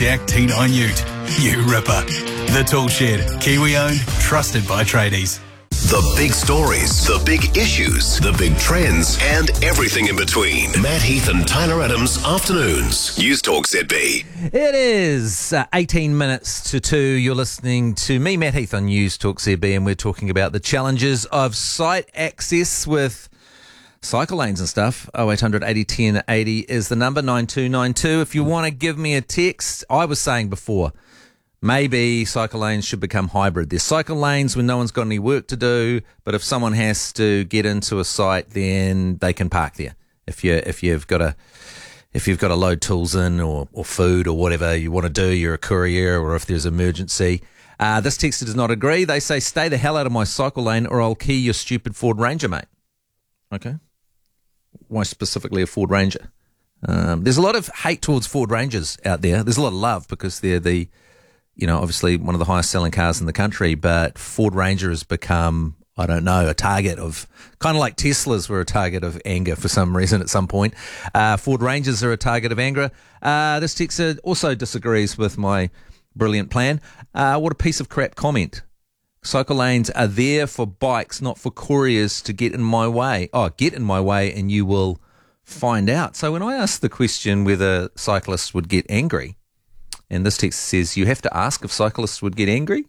Jack T9 Ute. You ripper. The Tool Shed. Kiwi owned, trusted by tradies. The big stories, the big issues, the big trends, and everything in between. Matt Heath and Tyler Adams, Afternoons. News Talk ZB. It is 18 minutes to 2. You're listening to me, Matt Heath, on News Talk ZB, and we're talking about the challenges of site access with cycle lanes and stuff. 0800 80 10 80 is the number, 9292. If you want to give me a text, I was saying before, maybe cycle lanes should become hybrid. There's cycle lanes when no one's got any work to do, but if someone has to get into a site, then they can park there. If you've got to load tools in or food or whatever you want to do, you're a courier, or if there's emergency. This texter does not agree. They say, stay the hell out of my cycle lane or I'll key your stupid Ford Ranger, mate. Okay. Why specifically a Ford Ranger? There's a lot of hate towards Ford Rangers out there. There's a lot of love because they're obviously one of the highest selling cars in the country, but Ford Ranger has become, I don't know, a target of, kind of like Teslas were a target of anger for some reason at some point. Ford Rangers are a target of anger. This texter also disagrees with my brilliant plan. What a piece of crap comment. Cycle lanes are there for bikes, not for couriers to get in my way. Oh, get in my way and you will find out. So when I asked the question whether cyclists would get angry, and this text says, you have to ask if cyclists would get angry.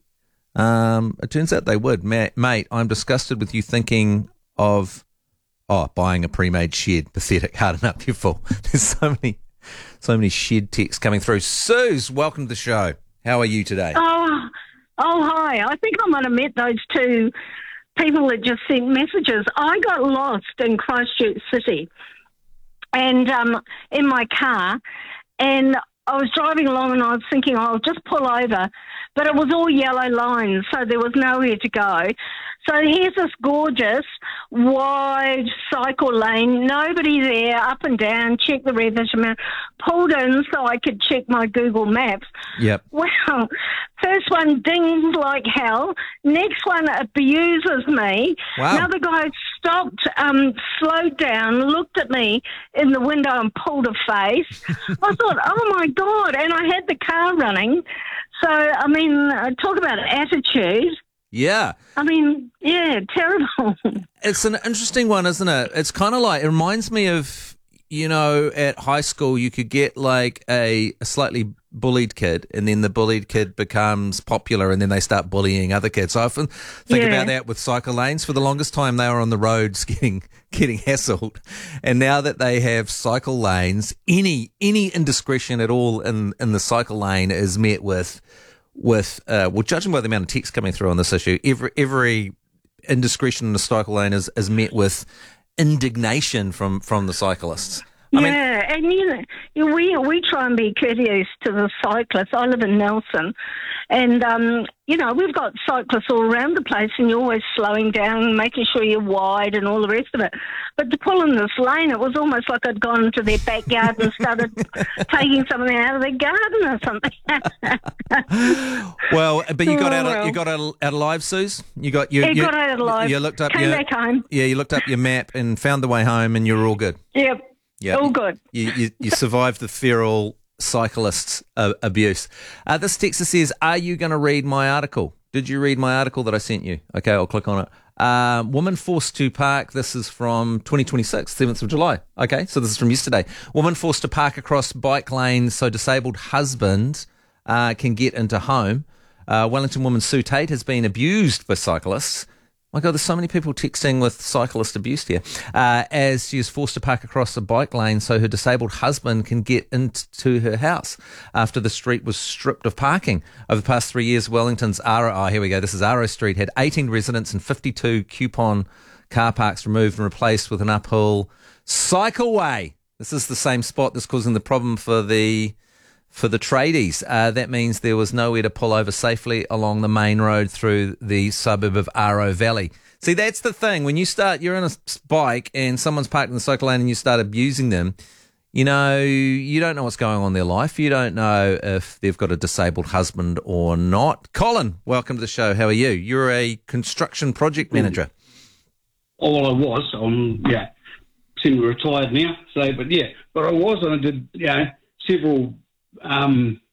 It turns out they would. Mate, I'm disgusted with you thinking of, buying a pre-made shed. Pathetic. Hard enough, you're full. There's so many shed texts coming through. Suze, welcome to the show. How are you today? Oh, hi. I think I might have met those two people that just sent messages. I got lost in Christchurch City and in my car, and I was driving along and I was thinking, I'll just pull over. But it was all yellow lines, so there was nowhere to go. So here's this gorgeous, wide cycle lane, nobody there, up and down, check the rev measurement, pulled in so I could check my Google Maps. Yep. Well, first one dinged like hell. Next one abuses me. Wow. Another guy stopped, slowed down, looked at me in the window and pulled a face. I thought, oh, my God, and I had the car running. So, I mean, talk about attitude. Yeah. I mean, yeah, terrible. It's an interesting one, isn't it? It's kind of like, it reminds me of, at high school you could get like a slightly bullied kid, and then the bullied kid becomes popular and then they start bullying other kids. So I often think about that with cycle lanes. For the longest time they were on the roads getting hassled, and now that they have cycle lanes, any indiscretion at all in the cycle lane is met with judging by the amount of text coming through on this issue, every indiscretion in the cycle lane is met with indignation from the cyclists. And we try and be courteous to the cyclists. I live in Nelson, and we've got cyclists all around the place, and you're always slowing down, making sure you're wide and all the rest of it. But to pull in this lane, it was almost like I'd gone into their backyard and started taking something out of their garden or something. Well, but you got out alive, Suze. You got out alive. You looked up Came back home. Yeah, you looked up your map and found the way home, and you're all good. Yep. Yeah, all good. You survived the feral cyclist abuse. This texter says, are you going to read my article? Did you read my article that I sent you? Okay, I'll click on it. Woman forced to park. This is from 2026, 7th of July. Okay, so this is from yesterday. Woman forced to park across bike lanes so disabled husband can get into home. Wellington woman Sue Tate has been abused by cyclists. My God, there's so many people texting with cyclist abuse here. As she is forced to park across a bike lane so her disabled husband can get into her house after the street was stripped of parking. Over the past 3 years, Wellington's this is Aro Street, had 18 residents and 52 coupon car parks removed and replaced with an uphill cycleway. This is the same spot that's causing the problem for the tradies. That means there was nowhere to pull over safely along the main road through the suburb of Aro Valley. See, that's the thing. When you're on a bike and someone's parked in the cycle lane and you start abusing them, you don't know what's going on in their life. You don't know if they've got a disabled husband or not. Colin, welcome to the show. How are you? You're a construction project manager. Oh, well, I was. I'm, semi-retired now. So, but I was, and I did, several